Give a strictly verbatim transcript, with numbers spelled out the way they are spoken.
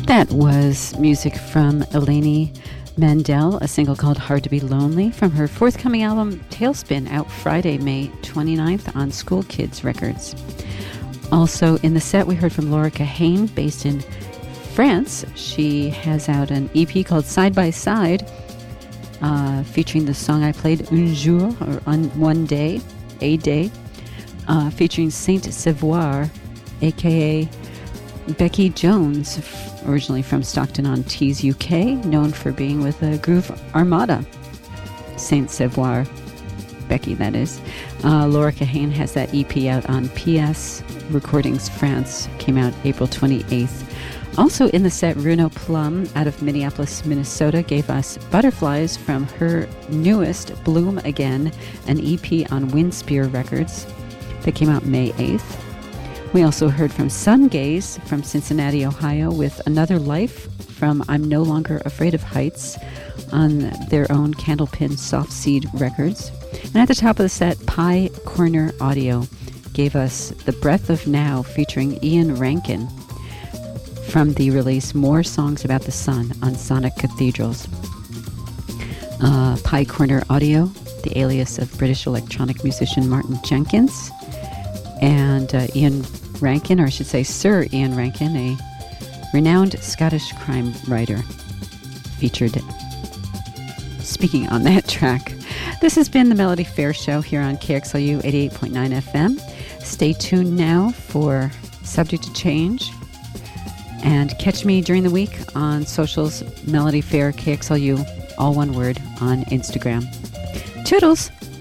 That was music from Eleni Mandel, a single called Hard to Be Lonely from her forthcoming album Tailspin, out Friday, May twenty-ninth on School Kids Records. Also in the set, we heard from Lorica Hain, based in France. She has out an E P called Side by Side, uh, featuring the song I played, Un Jour, or un, One Day, A Day, uh, featuring Saint Savoir, a k a. Becky Jones, originally from Stockton-on-Tees, U K, known for being with the Groove Armada. Saint Savoir, Becky, that is. Uh, Lorica Hain has that E P out on P S Recordings France, came out April twenty-eighth. Also in the set, Runo Plum, out of Minneapolis, Minnesota, gave us Butterflies from her newest, Bloom Again, an E P on Windspear Records that came out May eighth. We also heard from Sungaze from Cincinnati, Ohio, with Another Life from I'm No Longer Afraid of Heights on their own Candlepin Softseed Records. And at the top of the set, Pie Corner Audio gave us The Breath of Now featuring Ian Rankin from the release More Songs About the Sun on Sonic Cathedrals. Uh, Pie Corner Audio, the alias of British electronic musician Martin Jenkins, and uh, Ian Rankin, or I should say Sir Ian Rankin, a renowned Scottish crime writer, featured speaking on that track. This has been the Melody Fair Show here on K X L U eighty-eight point nine F M. Stay tuned now for Subject to Change, and catch me during the week on socials, Melody Fair K X L U, all one word, on Instagram. Toodles!